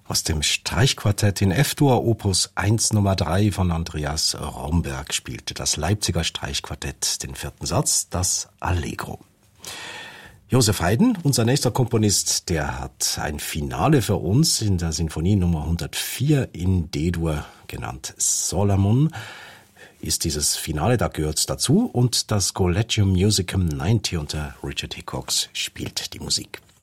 Aus dem Streichquartett in F-Dur Opus 1 Nummer 3 von Andreas Romberg spielte das Leipziger Streichquartett den vierten Satz, das Allegro. Josef Haydn, unser nächster Komponist, der hat ein Finale für uns in der Sinfonie Nummer 104 in D-Dur, genannt Solomon. Ist dieses Finale, da gehört's dazu, und das Collegium Musicum 90 unter Richard Hickox spielt die Musik.